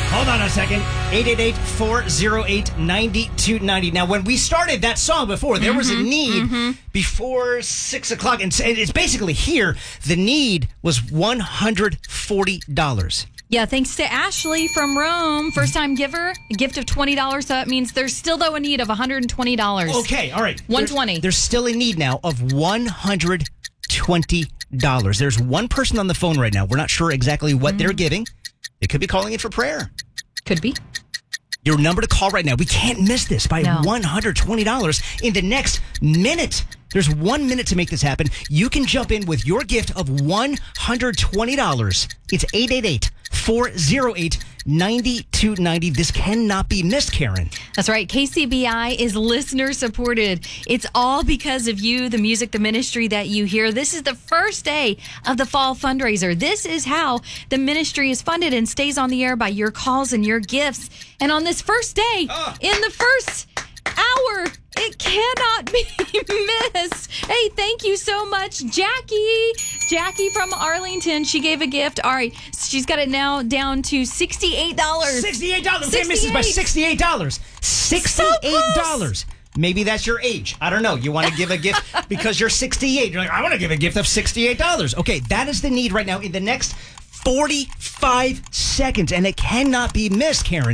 Hold on a second. 888-408-9290. Now, when we started that song before, there was a need before 6 o'clock. And it's basically here. The need was $140. Yeah, thanks to Ashley from Rome, first-time giver, a gift of $20. So that means there's still, though, a need of $120. Okay, all right. $120. There's still a need now of $120. There's one person on the phone right now. We're not sure exactly what they're giving. They could be calling in for prayer. Could be. Your number to call right now. We can't miss this by $120 in the next minute. There's 1 minute to make this happen. You can jump in with your gift of $120. It's 888-408-9290. This cannot be missed, Karen. That's right. KCBI is listener supported. It's all because of you, the music, the ministry that you hear. This is the first day of the fall fundraiser. This is how the ministry is funded and stays on the air by your calls and your gifts. And on this first day, in the first hour, it cannot be missed. Hey, thank you so much, Jackie. Jackie from Arlington. She gave a gift. All right, she's got it now down to $68. $68. Can't miss this by $68. $68. Maybe that's your age. I don't know. You want to give a gift because you're 68. You're like, I want to give a gift of $68. Okay, that is the need right now in the next 45 seconds, and it cannot be missed, Karen.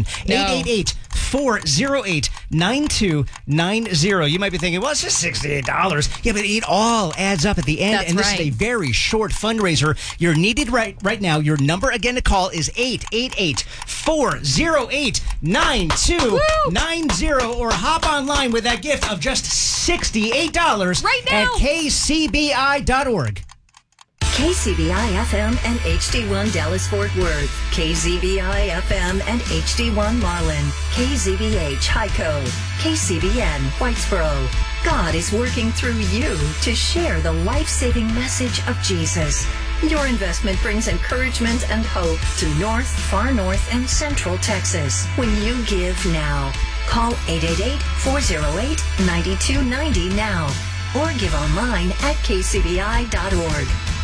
888-408-9290. You might be thinking, well, it's just $68. Yeah, but it all adds up at the end. That's and this right. is a very short fundraiser. You're needed right now. Your number again to call is 888-408-9290, or hop online with that gift of just $68 right now at kcbi.org. KCBI FM and HD1 Dallas Fort Worth, KZBI FM and HD1 Marlin, KZBH Hyco, KCBN Whitesboro. God is working through you to share the life-saving message of Jesus. Your investment brings encouragement and hope to North, Far North, and Central Texas. When you give now, call 888-408-9290 now, or give online at kcbi.org.